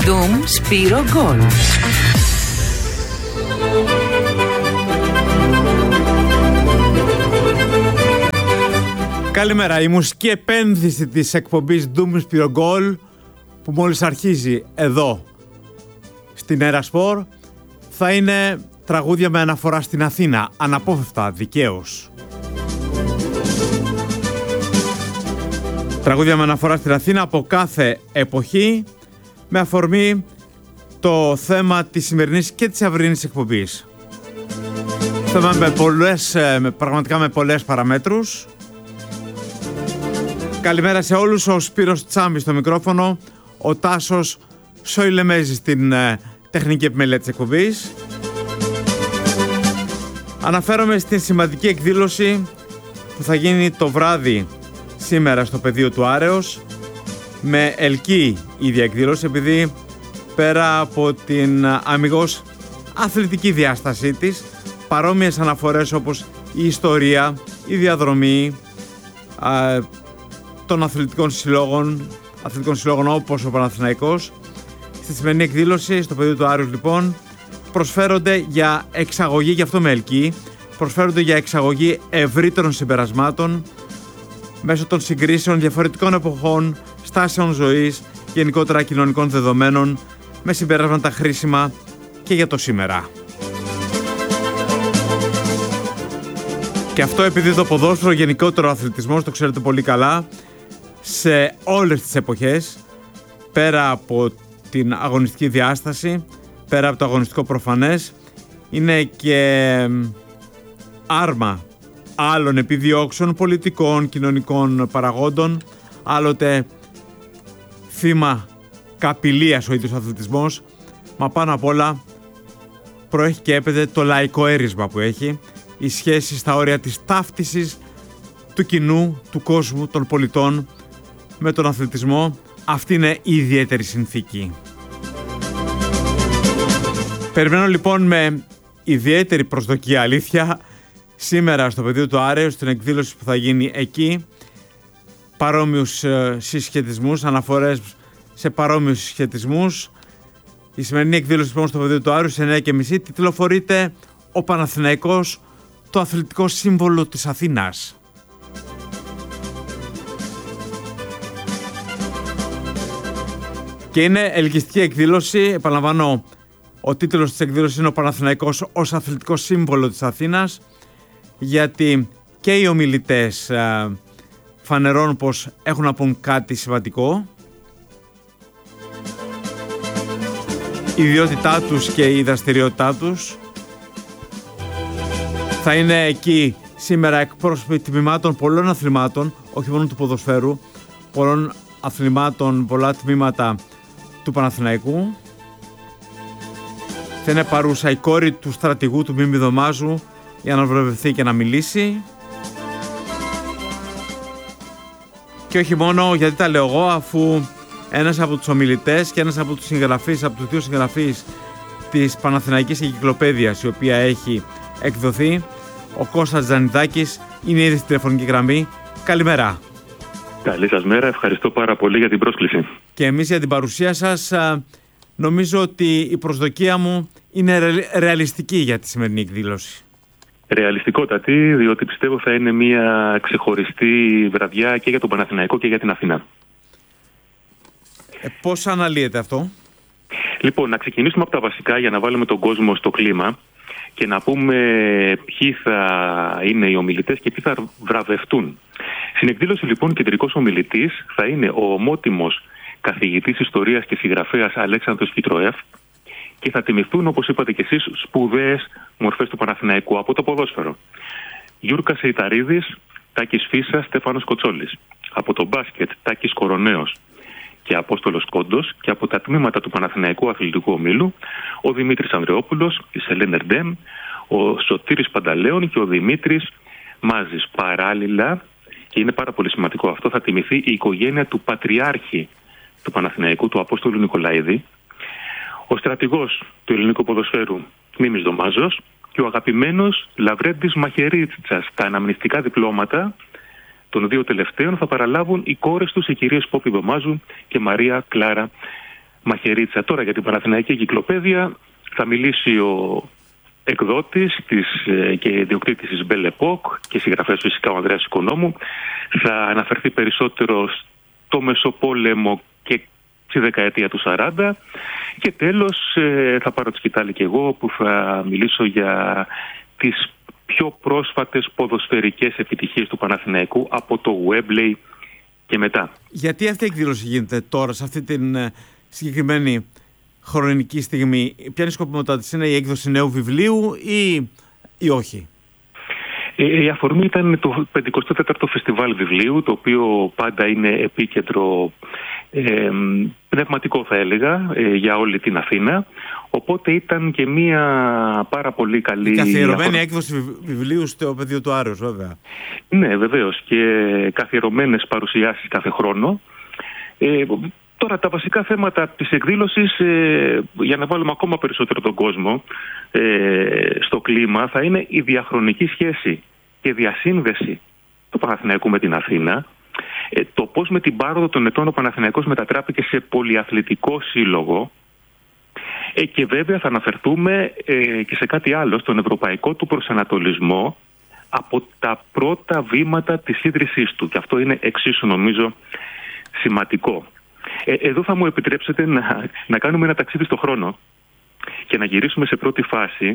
Ντουμ Σπύρο Γκολ. Καλημέρα, η μουσική επένδυση της εκπομπής Ντουμ Σπύρο Γκολ που μόλις αρχίζει εδώ στην Έρα Σπορ θα είναι τραγούδια με αναφορά στην Αθήνα, αναπόφευκτα, δικαίως. Τραγούδια με αναφορά στην Αθήνα από κάθε εποχή, με αφορμή το θέμα της σημερινής και της αυρινής εκπομπής. Θέμα πραγματικά με πολλές παραμέτρους. Καλημέρα σε όλους, ο Σπύρος Τσάμπης στο μικρόφωνο, ο Τάσος Σοηλεμέζης στην τεχνική επιμέλεια της εκπομπής. Αναφέρομαι στην σημαντική εκδήλωση που θα γίνει το βράδυ σήμερα στο πεδίο του Άρεως, με ελκύει η ίδια εκδήλωση, επειδή πέρα από την αμιγώς αθλητική διάστασή της, παρόμοιες αναφορές όπως η ιστορία, η διαδρομή των αθλητικών συλλόγων όπως ο Παναθηναϊκός, στη σημερινή εκδήλωση στο πεδίο του Άρεως λοιπόν προσφέρονται για εξαγωγή, γι' αυτό με ελκύει, προσφέρονται για εξαγωγή ευρύτερων συμπερασμάτων μέσω των συγκρίσεων διαφορετικών εποχών, στάσεων ζωής, γενικότερα κοινωνικών δεδομένων, με συμπεράσματα χρήσιμα και για το σήμερα. Και αυτό επειδή το ποδόσφαιρο, γενικότερο ο αθλητισμός, το ξέρετε πολύ καλά, σε όλες τις εποχές, πέρα από την αγωνιστική διάσταση, πέρα από το αγωνιστικό προφανές, είναι και άρμα άλλων επιδιώξεων πολιτικών, κοινωνικών παραγόντων, άλλοτε θύμα καπηλείας ο ίδιος αθλητισμός, μα πάνω απ' όλα προέχει και έπεται το λαϊκό έρισμα που έχει, η σχέση στα όρια της ταύτισης του κοινού, του κόσμου, των πολιτών με τον αθλητισμό. Αυτή είναι η ιδιαίτερη συνθήκη. Περιμένω λοιπόν με ιδιαίτερη προσδοκία, αλήθεια, σήμερα στο πεδίο του Άρεως, στην εκδήλωση που θα γίνει εκεί, παρόμοιους συσχετισμούς, αναφορές σε παρόμοιους συσχετισμούς. Η σημερινή εκδήλωση λοιπόν στο πεδίο του Άρεως, 9:30, τιτλοφορείται «Ο Παναθηναϊκός, το αθλητικό σύμβολο της Αθήνας». Και είναι ελκυστική εκδήλωση, επαναλαμβάνω, ο τίτλος της εκδήλωσης είναι «Ο Παναθηναϊκός ως αθλητικό σύμβολο της Αθήνας», γιατί και οι ομιλητές φανερώνουν πως έχουν να πούν κάτι σημαντικό. Η ιδιότητά τους και η δραστηριότητά τους. Θα είναι εκεί σήμερα εκπρόσωποι τμήματων πολλών αθλημάτων, όχι μόνο του ποδοσφαίρου, πολλών αθλημάτων, πολλά τμήματα του Παναθηναϊκού. Θα είναι παρούσα η κόρη του στρατηγού του Μίμη Δωμάζου για να βραβευτεί και να μιλήσει. Και όχι μόνο, γιατί τα λέω εγώ, αφού ένας από τους ομιλητές και ένας από τους συγγραφείς, από τους δύο συγγραφείς της Παναθηναϊκής Εγκυκλοπαίδειας, η οποία έχει εκδοθεί, ο Κώστας Τζανιδάκης, είναι ήδη στη τηλεφωνική γραμμή. Καλημέρα. Καλή σας μέρα, ευχαριστώ πάρα πολύ για την πρόσκληση. Και εμείς για την παρουσία σας. Νομίζω ότι η προσδοκία μου είναι ρεαλιστική για τη σημερινή εκδήλωση. Ρεαλιστικότατη, διότι πιστεύω θα είναι μια ξεχωριστή βραδιά και για τον Παναθηναϊκό και για την Αθήνα. Πώς αναλύεται αυτό? Λοιπόν, να ξεκινήσουμε από τα βασικά για να βάλουμε τον κόσμο στο κλίμα και να πούμε ποιοι θα είναι οι ομιλητές και ποιοι θα βραβευτούν. Στην εκδήλωση λοιπόν κεντρικός ομιλητής θα είναι ο ομότιμος καθηγητής ιστορίας και συγγραφέας Αλέξανδρος Κιτροέφ και θα τιμηθούν, όπως είπατε και εσείς, σπουδαίες μορφές του Παναθηναϊκού από το ποδόσφαιρο. Γιούρκας Σεϊταρίδης, Τάκης Φίσας, Στέφανος Κοτσόλης. Από το μπάσκετ, Τάκης Κοροναίος και Απόστολος Κόντος, και από τα τμήματα του Παναθηναϊκού Αθλητικού Ομίλου, ο Δημήτρης Ανδρεόπουλος, η Σελέν Ερντέμ, ο Σωτήρης Πανταλέων και ο Δημήτρης Μάζης. Παράλληλα, και είναι πάρα πολύ σημαντικό αυτό, θα τιμηθεί η οικογένεια του Πατριάρχη του Παναθηναϊκού, του Απόστολου Νικολαίδη, ο στρατηγός του ελληνικού ποδοσφαίρου Μίμης Δωμάζος και ο αγαπημένος Λαβρέντης Μαχαιρίτσας. Τα αναμνηστικά διπλώματα των δύο τελευταίων θα παραλάβουν οι κόρες τους, οι κυρίες Πόπη Δωμάζου και Μαρία Κλάρα μαχαιρίτσα. Τώρα για την Παναθηναϊκή Κυκλοπαίδεια θα μιλήσει ο εκδότης και ιδιοκτήτης της Belle Epoque και συγγραφέας φυσικά ο Ανδρέας Οικονόμου. Θα αναφερθεί περισσότερο στο Μεσοπόλεμο και στη δεκαετία του 40. Και τέλος θα πάρω τη σκητάλη και εγώ που θα μιλήσω για τις πιο πρόσφατες ποδοσφαιρικές επιτυχίες του Παναθηναϊκού από το Wembley και μετά. Γιατί αυτή η εκδήλωση γίνεται τώρα, σε αυτή την συγκεκριμένη χρονική στιγμή? Ποια είναι η σκοπιμότητα της? Είναι η έκδοση νέου βιβλίου ή όχι? Η αφορμή ήταν το 54ο Φεστιβάλ Βιβλίου, το οποίο πάντα είναι επίκεντρο πνευματικό θα έλεγα για όλη την Αθήνα. Οπότε ήταν και μια πάρα πολύ καλή... Καθιερωμένη έκδοση βιβλίου στο πεδίο του Άρεως βέβαια. Ναι, βεβαίως, και καθιερωμένες παρουσιάσεις κάθε χρόνο. Τώρα τα βασικά θέματα της εκδήλωσης, για να βάλουμε ακόμα περισσότερο τον κόσμο στο κλίμα, θα είναι η διαχρονική σχέση και διασύνδεση του Παναθηναϊκού με την Αθήνα, το πώς με την πάροδο των ετών ο Παναθηναϊκός μετατράπηκε σε πολυαθλητικό σύλλογο, και βέβαια θα αναφερθούμε και σε κάτι άλλο, στον ευρωπαϊκό του προσανατολισμό από τα πρώτα βήματα της ίδρυσής του, και αυτό είναι εξίσου νομίζω σημαντικό. Εδώ θα μου επιτρέψετε να κάνουμε ένα ταξίδι στο χρόνο και να γυρίσουμε σε πρώτη φάση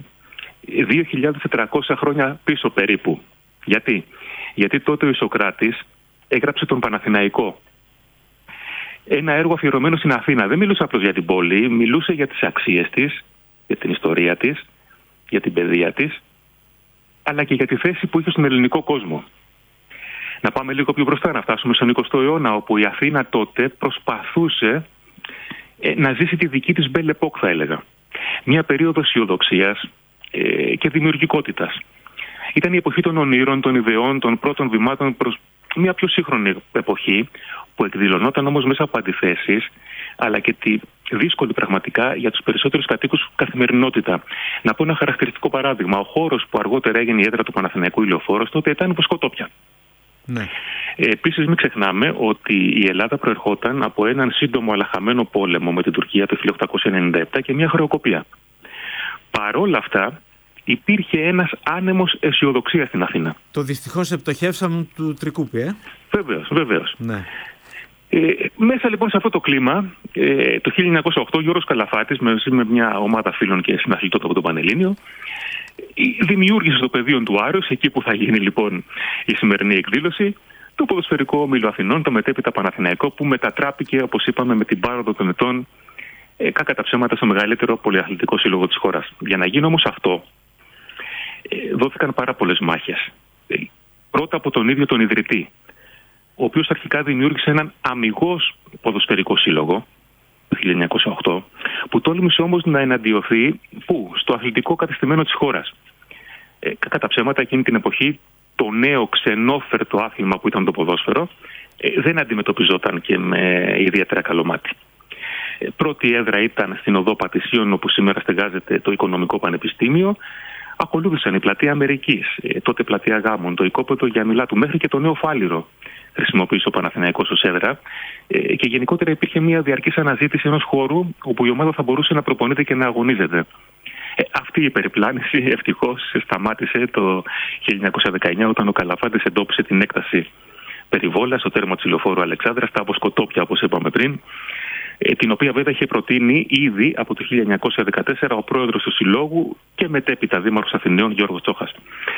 2.400 χρόνια πίσω περίπου. Γιατί τότε ο Ισοκράτης έγραψε τον Παναθηναϊκό. Ένα έργο αφιερωμένο στην Αθήνα. Δεν μιλούσε απλώς για την πόλη, μιλούσε για τις αξίες της, για την ιστορία της, για την παιδεία της, αλλά και για τη θέση που είχε στον ελληνικό κόσμο. Να πάμε λίγο πιο μπροστά, να φτάσουμε στον 20ο αιώνα, όπου η Αθήνα τότε προσπαθούσε να ζήσει τη δική της Belle Epoque, θα έλεγα. Μια περίοδο αισιοδοξίας και δημιουργικότητας. Ήταν η εποχή των ονείρων, των ιδεών, των πρώτων βημάτων προς μια πιο σύγχρονη εποχή, που εκδηλωνόταν όμως μέσα από αντιθέσεις, αλλά και τη δύσκολη πραγματικά για τους περισσότερους κατοίκους καθημερινότητα. Να πω ένα χαρακτηριστικό παράδειγμα. Ο χώρος που αργότερα έγινε η έδρα του Παναθηναϊκού Ηλιοφόρος τότε ήταν υποσκοτόπια. Ναι. Επίσης, μην ξεχνάμε ότι η Ελλάδα προερχόταν από έναν σύντομο αλλά χαμένο πόλεμο με την Τουρκία το 1897 και μια χρεοκοπία. Παρόλα αυτά, υπήρχε ένας άνεμος αισιοδοξίας στην Αθήνα. Το δυστυχώς επιτοχεύσαμε του Τρικούπη, Βεβαίως. Ναι. Μέσα λοιπόν σε αυτό το κλίμα, το 1908 ο Γιώργος Καλαφάτης, μαζί με μια ομάδα φίλων και συναθλητών από το Πανελλήνιο, δημιούργησε στο πεδίο του Άρεως, εκεί που θα γίνει λοιπόν η σημερινή εκδήλωση, το ποδοσφαιρικό όμιλο Αθηνών, το μετέπειτα Παναθηναϊκό, που μετατράπηκε, όπως είπαμε, με την πάροδο των ετών, κακά τα ψέματα, στο μεγαλύτερο πολυαθλητικό σύλλογο της χώρας. Για να γίνει όμως αυτό, δόθηκαν πάρα πολλές μάχες. Πρώτα από τον ίδιο τον ιδρυτή, ο οποίος αρχικά δημιούργησε έναν αμιγώς ποδοσφαιρικό σύλλογο το 1908, που τόλμησε όμως να εναντιωθεί στο αθλητικό κατεστημένο της χώρας. Κατά ψέματα, εκείνη την εποχή το νέο ξενόφερτο άθλημα που ήταν το ποδόσφαιρο δεν αντιμετωπιζόταν και με ιδιαίτερα καλό μάτι. Πρώτη έδρα ήταν στην οδό Πατησίων, όπου σήμερα στεγάζεται το Οικονομικό Πανεπιστήμιο. Ακολούθησαν η πλατεία Αμερικής, τότε πλατεία Γάμων, το οικόπεδο Γιαννουλάτου, μέχρι και το νέο Φάληρο χρησιμοποίησε ο Παναθηναϊκός ως έδρα, και γενικότερα υπήρχε μια διαρκής αναζήτηση ενός χώρου όπου η ομάδα θα μπορούσε να προπονείται και να αγωνίζεται. Αυτή η περιπλάνηση ευτυχώς σταμάτησε το 1919, όταν ο Καλαφάτης εντόπισε την έκταση περιβόλα στο τέρμα της Ηλιοφόρου Αλεξάνδρας, τα αποσκοτόπια όπως είπαμε πριν, την οποία βέβαια είχε προτείνει ήδη από το 1914 ο πρόεδρος του Συλλόγου και μετέπειτα δήμαρχος Αθηναίων Γιώργος Τσόχας.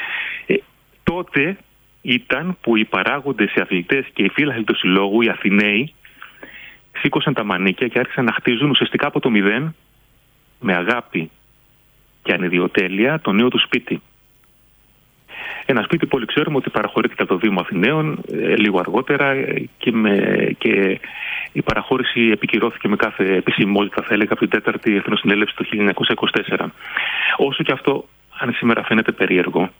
Τότε ήταν που οι παράγοντες, οι αθλητές και οι φίλαθλοι του Συλλόγου, οι Αθηναίοι, σήκωσαν τα μανίκια και άρχισαν να χτίζουν ουσιαστικά από το μηδέν, με αγάπη και ανιδιοτέλεια, το νέο του σπίτι. Ένα σπίτι που όλοι ξέρουμε ότι παραχωρήθηκε από το Δήμο Αθηναίων λίγο αργότερα, και η παραχώρηση επικυρώθηκε με κάθε επισημότητα, θα έλεγα, από την 4η Εθνοσυνέλευση το 1924. Όσο και αυτό, αν σήμερα φαίνεται περίεργο,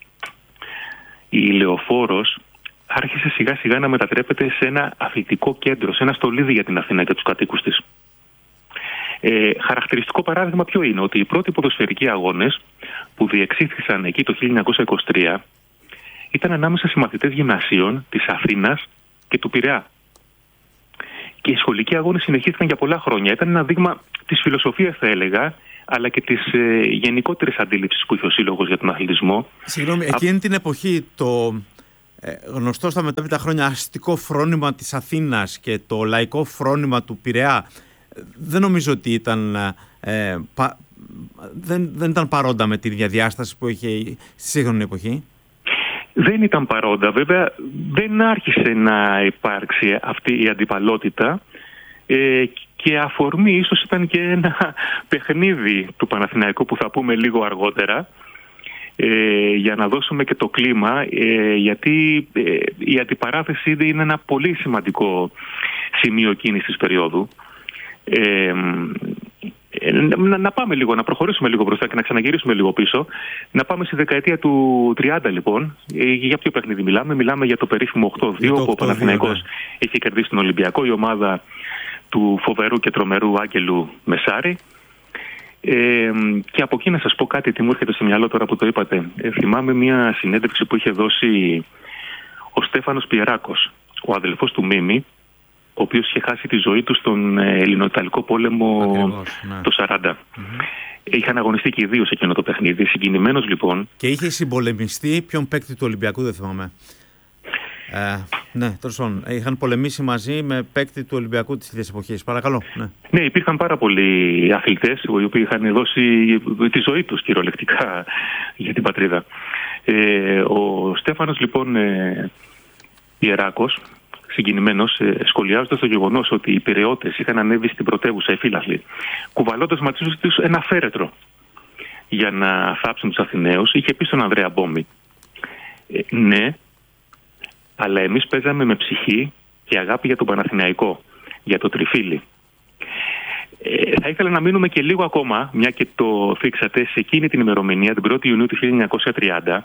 η Ηλιοφόρος άρχισε σιγά σιγά να μετατρέπεται σε ένα αθλητικό κέντρο, σε ένα στολίδι για την Αθήνα και τους κατοίκους της. Χαρακτηριστικό παράδειγμα ποιο είναι? Ότι οι πρώτοι ποδοσφαιρικοί αγώνες που διεξήχθησαν εκεί το 1923 ήταν ανάμεσα σε μαθητές γυμνασίων της Αθήνας και του Πειραιά. Και οι σχολικοί αγώνες συνεχίστηκαν για πολλά χρόνια. Ήταν ένα δείγμα της φιλοσοφίας, θα έλεγα, αλλά και της γενικότερης αντίληψης που είχε ο Σύλλογος για τον αθλητισμό. Συγγνώμη, εκείνη την εποχή το γνωστό στα μετέπειτα χρόνια αστικό φρόνημα της Αθήνας και το λαϊκό φρόνημα του Πειραιά δεν νομίζω ότι ήταν, δεν ήταν παρόντα με την ίδια διάσταση που είχε στη σύγχρονη εποχή. Δεν ήταν παρόντα. Βέβαια δεν άρχισε να υπάρξει αυτή η αντιπαλότητα και αφορμή ίσως ήταν και ένα παιχνίδι του Παναθηναϊκού που θα πούμε λίγο αργότερα, για να δώσουμε και το κλίμα, γιατί η αντιπαράθεση είναι ένα πολύ σημαντικό σημείο κίνησης της περίοδου. Να πάμε λίγο, να προχωρήσουμε λίγο μπροστά και να ξαναγυρίσουμε λίγο πίσω. Να πάμε στη δεκαετία του 30 λοιπόν. Για ποιο παιχνίδι μιλάμε? Μιλάμε για το περίφημο 8-2 που ο Παναθηναϊκός είχε κερδίσει τον Ολυμπιακό, η ομάδα του φοβερού και τρομερού Άγγελου Μεσάρη. Και από εκεί να σας πω κάτι, τι μου έρχεται στο μυαλό τώρα που το είπατε. Θυμάμαι μια συνέντευξη που είχε δώσει ο Στέφανος Πιεράκος, ο αδελφός του Μίμη, ο οποίος είχε χάσει τη ζωή του στον Ελληνοϊταλικό πόλεμο. Ακριβώς, ναι. Το 40. Είχαν αγωνιστεί και οι δύο σε εκείνο το παιχνίδι. Συγκινημένος λοιπόν. Και είχε συμπολεμιστεί ποιον παίκτη του Ολυμπιακού, δεν θυμάμαι. Ναι, τέλος πάντων. Είχαν πολεμήσει μαζί με παίκτη του Ολυμπιακού της ίδιας εποχής. Παρακαλώ. Ναι, υπήρχαν πάρα πολλοί αθλητές οι οποίοι είχαν δώσει τη ζωή τους κυριολεκτικά για την πατρίδα. Ο Στέφανος λοιπόν Ιεράκος, συγκινημένος, σχολιάζοντας το γεγονός ότι οι Πειραιώτες είχαν ανέβει στην πρωτεύουσα, οι φύλαθλοι, κουβαλώντας μαζί τους ένα φέρετρο για να θάψουν τους Αθηναίους, είχε πει στον Ανδρέα Μπόμη, ναι, αλλά εμείς παίζαμε με ψυχή και αγάπη για τον Παναθηναϊκό, για το τριφύλι. Θα ήθελα να μείνουμε και λίγο ακόμα, μια και το θίξατε, σε εκείνη την ημερομηνία, την 1η Ιουνίου του 1930,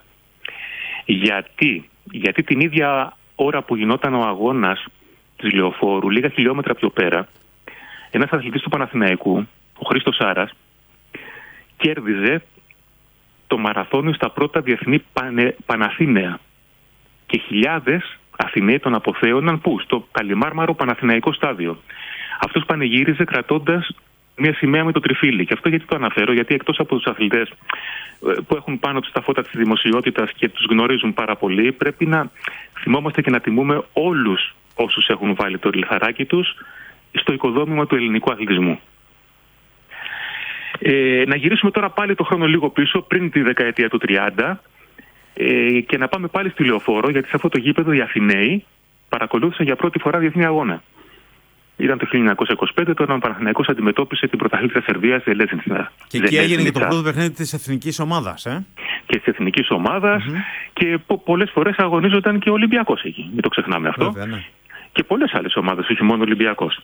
γιατί την ίδια ώρα που γινόταν ο αγώνας της Λεωφόρου, λίγα χιλιόμετρα πιο πέρα, ένας αθλητής του Παναθηναϊκού, ο Χρήστος Άρας, κέρδιζε το μαραθώνιο στα πρώτα διεθνή Παναθήναια. Και χιλιάδες Αθηναίοι τον αποθέωναν πού? Στο καλυμάρμαρο Παναθηναϊκό στάδιο. Αυτός πανηγύριζε κρατώντας μια σημαία με το τριφύλι. Και αυτό γιατί το αναφέρω? Γιατί εκτός από τους αθλητές που έχουν πάνω τους τα φώτα της δημοσιότητας και τους γνωρίζουν πάρα πολύ, πρέπει να θυμόμαστε και να τιμούμε όλους όσους έχουν βάλει το λιθαράκι τους στο οικοδόμημα του ελληνικού αθλητισμού. Να γυρίσουμε τώρα πάλι το χρόνο λίγο πίσω, πριν τη δεκαετία του 30, και να πάμε πάλι στη Λεωφόρο, γιατί σε αυτό το γήπεδο οι Αθηναίοι παρακολούθησαν για πρώτη φορά διεθνή αγώνα. Ήταν το 1925, όταν ο Παναθηναϊκός αντιμετώπισε την πρωταθλήτρια Σερβίας Ζελέζινσνα. Και εκεί έγινε και το πρώτο παιχνίδι της εθνικής ομάδας. Και της εθνικής ομάδας, και πολλές φορές αγωνίζονταν και ο Ολυμπιακός εκεί. Μην το ξεχνάμε αυτό. Βέβαια, ναι. Και πολλές άλλες ομάδες, όχι μόνο ο Ολυμπιακός.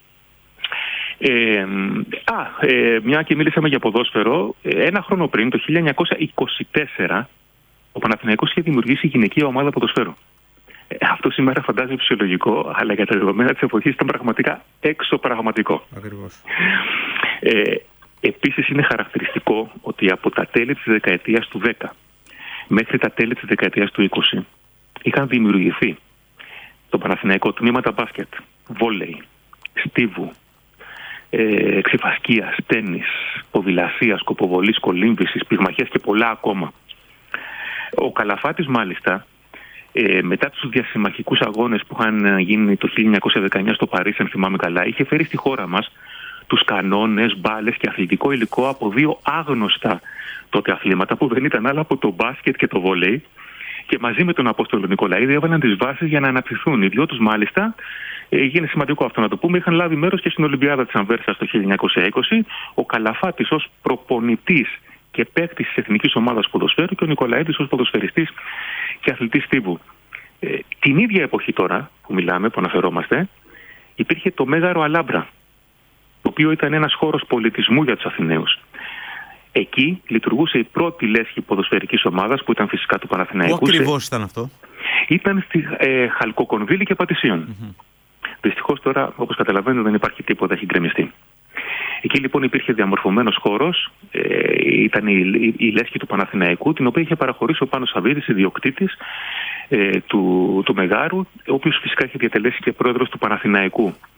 Μια και μίλησαμε για ποδόσφαιρο, ένα χρόνο πριν, το 1924, ο Παναθηναϊκός είχε δημιουργήσει γυναικεία ομάδα ποδοσφαίρου. Αυτό σήμερα φαντάζομαι φυσιολογικό, αλλά για τα δεδομένα της εποχής ήταν πραγματικά εξωπραγματικό. Ακριβώς. Επίσης είναι χαρακτηριστικό ότι από τα τέλη της δεκαετίας του 10 μέχρι τα τέλη της δεκαετίας του 20 είχαν δημιουργηθεί το Παναθηναϊκό τμήματα μπάσκετ, βόλεϊ, στίβου, ξεφασκίας, τένις, ποδηλασίας, κοποβολής, κολύμβησης, πυγμαχίας και πολλά ακόμα. Ο Καλαφάτης μάλιστα, μετά τους διασημαχικούς αγώνες που είχαν γίνει το 1919 στο Παρίσι, αν θυμάμαι καλά, είχε φέρει στη χώρα μας τους κανόνες, μπάλες και αθλητικό υλικό από δύο άγνωστα τότε αθλήματα που δεν ήταν άλλα από το μπάσκετ και το βόλεϊ, και μαζί με τον Απόστολο Νικολαίδη έβαλαν τις βάσεις για να αναπτυχθούν. Οι δυο τους μάλιστα, έγινε σημαντικό αυτό να το πούμε, είχαν λάβει μέρος και στην Ολυμπιάδα της Ανβέρσας το 1920, ο Καλαφάτης ως προπονητής και παίκτης της εθνικής ομάδας ποδοσφαίρου και ο Νικολαίδης ως ποδοσφαιριστής και αθλητής στίβου. Την ίδια εποχή τώρα που μιλάμε, που αναφερόμαστε, υπήρχε το Μέγαρο Αλάμπρα, το οποίο ήταν ένας χώρος πολιτισμού για τους Αθηναίους. Εκεί λειτουργούσε η πρώτη λέσχη ποδοσφαιρικής ομάδας, που ήταν φυσικά του Παναθηναϊκού. Πού ακριβώς ήταν αυτό? Ήταν στη Χαλκοκονδύλη και Πατησίων. Δυστυχώς τώρα, όπως καταλαβαίνετε, δεν υπάρχει τίποτα, έχει γκρεμιστεί. Εκεί λοιπόν υπήρχε διαμορφωμένος χώρος, ήταν η λέσχη του Παναθηναϊκού, την οποία είχε παραχωρήσει ο Πάνος Σαββίδης, ιδιοκτήτης του Μεγάρου, ο οποίος φυσικά είχε διατελέσει και πρόεδρος του Παναθηναϊκού.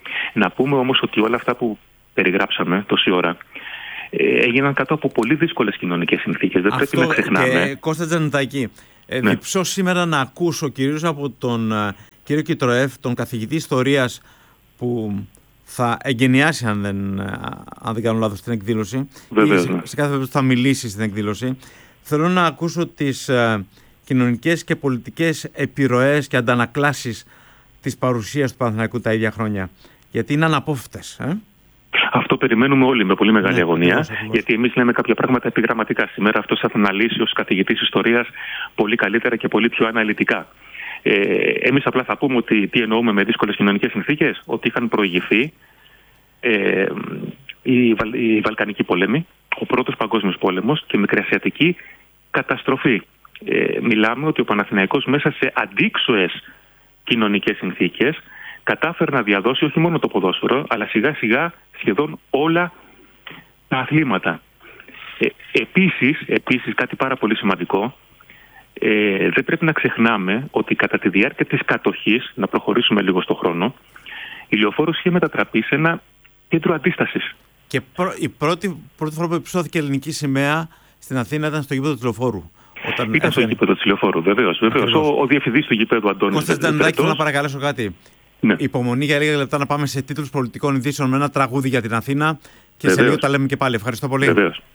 Να πούμε όμως ότι όλα αυτά που περιγράψαμε τόση ώρα έγιναν κάτω από πολύ δύσκολες κοινωνικές συνθήκες. Δεν πρέπει να ξεχνάμε. Και Κώστα Τζανετάκη, διψώ σήμερα να ακούσω κυρίως από τον κύριο Κιτροέφ, τον καθηγητή ιστορίας που θα εγκαινιάσει, αν δεν κάνω λάθος, την εκδήλωση. Βεβαίως, σε κάθε περίπτωση θα μιλήσει στην εκδήλωση. Θέλω να ακούσω τις κοινωνικές και πολιτικές επιρροές και αντανακλάσεις της παρουσίας του Παναθηναϊκού τα ίδια χρόνια. Γιατί είναι αναπόφευκτες. Αυτό περιμένουμε όλοι με πολύ μεγάλη αγωνία, γιατί εμείς λέμε κάποια πράγματα επιγραμματικά. Σήμερα αυτό θα αναλύσει ως καθηγητής ιστορίας πολύ καλύτερα και πολύ πιο αναλυτικά. Εμείς απλά θα πούμε ότι τι εννοούμε με δύσκολες κοινωνικές συνθήκες, ότι είχαν προηγηθεί η Βαλκανική πόλεμη, ο Πρώτος Παγκόσμιος Πόλεμος και η Μικρασιατική καταστροφή. Μιλάμε ότι ο Παναθηναϊκός μέσα σε αντίξωες κοινωνικές συνθήκες κατάφερε να διαδώσει όχι μόνο το ποδόσφαιρο, αλλά σιγά σιγά σχεδόν όλα τα αθλήματα. Επίσης κάτι πάρα πολύ σημαντικό, δεν πρέπει να ξεχνάμε ότι κατά τη διάρκεια της κατοχής, να προχωρήσουμε λίγο στο χρόνο, η Λεωφόρος είχε μετατραπεί σε ένα κέντρο αντίστασης. Και η πρώτη φορά που υψώθηκε ελληνική σημαία στην Αθήνα ήταν στο γήπεδο του Λεωφόρου. Ήταν στο γήπεδο του Λεωφόρου, βεβαίως. Ο διευθυντής του γήπεδου, Αντώνης. Κώστα Τζανετάκη, θέλω να παρακαλέσω κάτι. Ναι. Υπομονή για λίγα λεπτά να πάμε σε τίτλους πολιτικών ειδήσεων με ένα τραγούδι για την Αθήνα και σε λίγο τα λέμε και πάλι. Ευχαριστώ πολύ. Βεβαίως.